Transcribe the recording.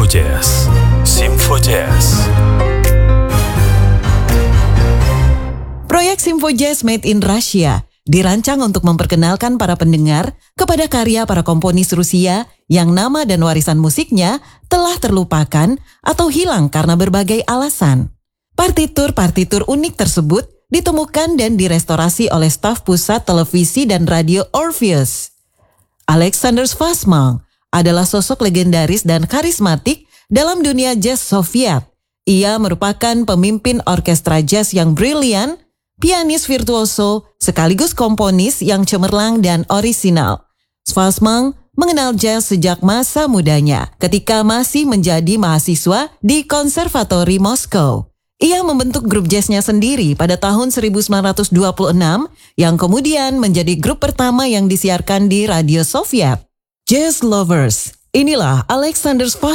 Jazz. Simfo Jazz. Proyek Simfo Jazz Made in Russia dirancang untuk memperkenalkan para pendengar kepada karya para komponis Rusia yang nama dan warisan musiknya telah terlupakan atau hilang karena berbagai alasan. Partitur-partitur unik tersebut ditemukan dan direstorasi oleh staf pusat televisi dan radio Orpheus. Alexander Schwarzman adalah sosok legendaris dan karismatik dalam dunia jazz Soviet. Ia merupakan pemimpin orkestra jazz yang brilian, pianis virtuoso, sekaligus komponis yang cemerlang dan orisinal. Schwarzman mengenal jazz sejak masa mudanya ketika masih menjadi mahasiswa di Konservatori Moskow. Ia membentuk grup jazznya sendiri pada tahun 1926 yang kemudian menjadi grup pertama yang disiarkan di radio Soviet. Jazz Lovers, inilah Alexander Schwarzman.